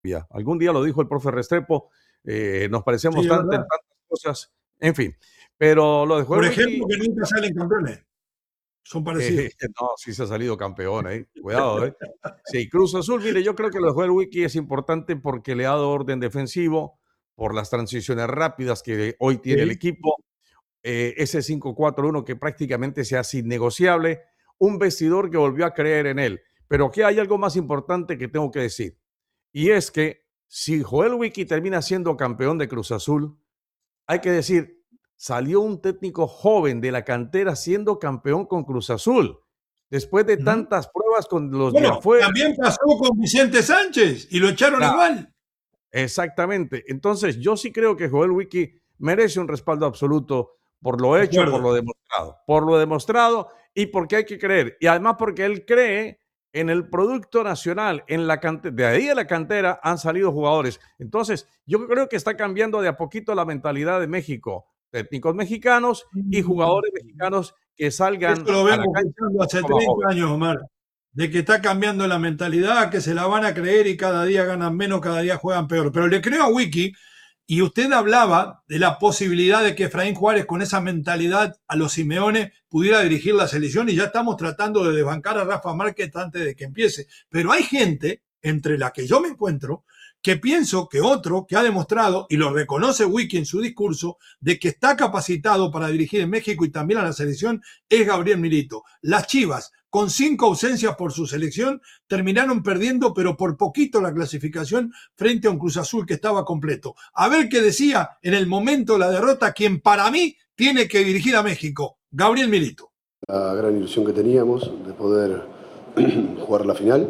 Algún día lo dijo el profe Restrepo, nos parecemos Sí, tanto en tantas cosas, en fin. Pero lo de Por Joel ejemplo, Wiki, que nunca salen campeones. Son parecidos. no, sí se ha salido campeón, cuidado, Sí, Cruz Azul, mire, yo creo que lo de Joel Wiki es importante porque le ha dado orden defensivo, por las transiciones rápidas que hoy tiene el Sí. equipo, ese 5-4-1 que prácticamente se hace innegociable, un vestidor que volvió a creer en él. Pero aquí hay algo más importante que tengo que decir, y es que si Joel Wiki termina siendo campeón de Cruz Azul, hay que decir, salió un técnico joven de la cantera siendo campeón con Cruz Azul, después de Ujú. tantas pruebas con los de Bueno, afuera. también pasó con Vicente Sánchez y lo echaron Claro, igual. exactamente. Entonces, yo sí creo que Joel Wiki merece un respaldo absoluto por lo De hecho, acuerdo. por lo demostrado y porque hay que creer. Y además porque él cree en el producto nacional, en la cantera, de ahí de la cantera han salido jugadores. Entonces, yo creo que está cambiando de a poquito la mentalidad de México. Técnicos mexicanos y jugadores mexicanos que Eso salgan lo a la vengo cancha pensando hace como 30 jóvenes. años, Omar. De que está cambiando la mentalidad, que se la van a creer y cada día ganan menos, cada día juegan peor. Pero le creo a Wiki, y usted hablaba de la posibilidad de que Efraín Juárez, con esa mentalidad a los Simeone, pudiera dirigir la selección, y ya estamos tratando de desbancar a Rafa Márquez antes de que empiece. Pero hay gente, entre la que yo me encuentro, que pienso que otro que ha demostrado, y lo reconoce Wiki en su discurso, de que está capacitado para dirigir en México y también a la selección, es Gabriel Milito. Las Chivas, con 5 ausencias por su selección, terminaron perdiendo, pero por poquito, la clasificación frente a un Cruz Azul que estaba completo. A ver qué decía en el momento de la derrota quien para mí tiene que dirigir a México, Gabriel Milito. La gran ilusión que teníamos de poder jugar la final.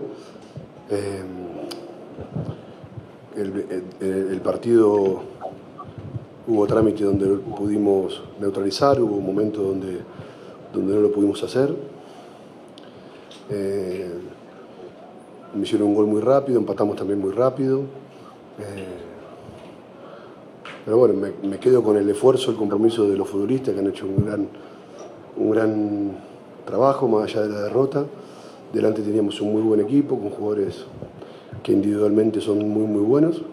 El partido hubo trámite donde pudimos neutralizar, hubo momentos donde no lo pudimos hacer. Me hicieron un gol muy rápido, empatamos también muy rápido. Pero bueno, me quedo con el esfuerzo, el compromiso de los futbolistas que han hecho un gran trabajo más allá de la derrota. Delante teníamos un muy buen equipo con jugadores que individualmente son muy muy buenos.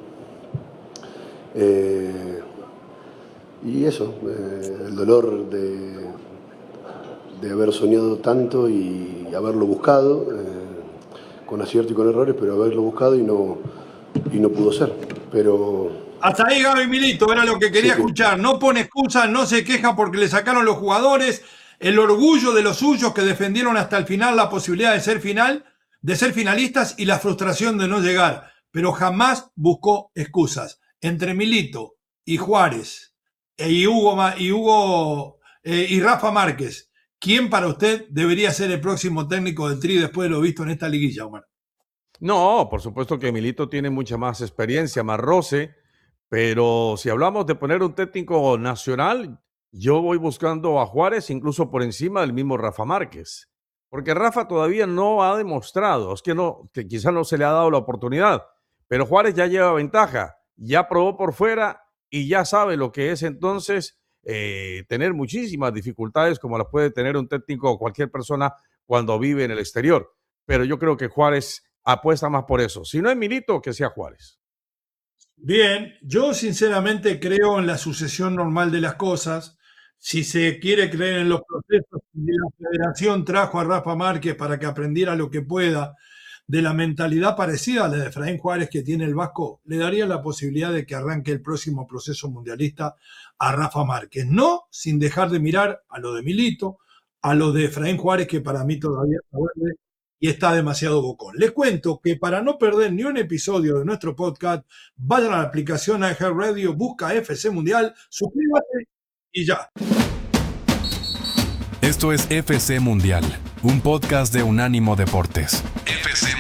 Y eso, el dolor de haber soñado tanto y haberlo buscado, con acierto y con errores, pero haberlo buscado y no pudo ser. Pero hasta ahí Gaby Milito, era lo que quería escuchar. No pone excusas, no se queja porque le sacaron los jugadores, el orgullo de los suyos que defendieron hasta el final la posibilidad de ser finalistas, y la frustración de no llegar. Pero jamás buscó excusas. Entre Milito y Juárez y Rafa Márquez, ¿quién para usted debería ser el próximo técnico del Tri después de lo visto en esta liguilla, Omar? No, por supuesto que Milito tiene mucha más experiencia, más roce, pero si hablamos de poner un técnico nacional, yo voy buscando a Juárez incluso por encima del mismo Rafa Márquez, porque Rafa todavía no ha demostrado, es que no, que quizá no se le ha dado la oportunidad, pero Juárez ya lleva ventaja, ya probó por fuera y ya sabe lo que es entonces tener muchísimas dificultades como las puede tener un técnico o cualquier persona cuando vive en el exterior. Pero yo creo que Juárez apuesta más por eso. Si no es Milito, que sea Juárez. Bien, yo sinceramente creo en la sucesión normal de las cosas. Si se quiere creer en los procesos que la federación trajo a Rafa Márquez para que aprendiera lo que pueda de la mentalidad parecida a la de Efraín Juárez que tiene el Vasco, le daría la posibilidad de que arranque el próximo proceso mundialista a Rafa Márquez. No sin dejar de mirar a lo de Milito, a lo de Efraín Juárez, que para mí todavía está verde y está demasiado bocón. Les cuento que para no perder ni un episodio de nuestro podcast, vayan a la aplicación iHeartRadio, busca FC Mundial, suscríbete y ya. Esto es FC Mundial, un podcast de Unánimo Deportes. FC